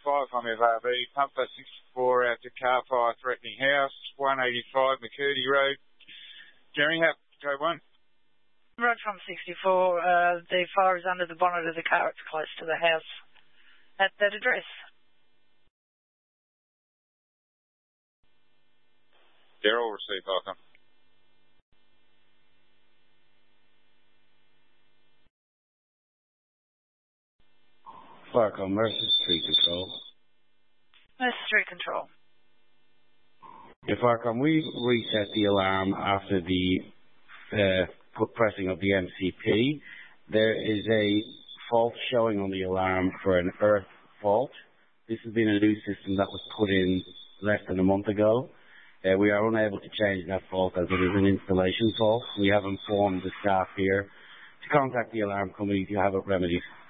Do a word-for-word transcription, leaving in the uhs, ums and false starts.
five on F R B, Pumper sixty-four out to car fire threatening house, one eighty-five McCurdy Road. Jerry, how, go one. Road from sixty-four, uh, the fire is under the bonnet of the car. It's close to the house at that address. Daryl, receive, welcome. Firecom, Mercer Street Control. Mercer Street Control. Yeah, Firecom, we reset the alarm after the uh, pressing of the M C P. There is a fault showing on the alarm for an earth fault. This has been a new system that was put in less than a month ago. Uh, we are unable to change that fault as it is an installation fault. We have informed the staff here to contact the alarm company to have it remedied.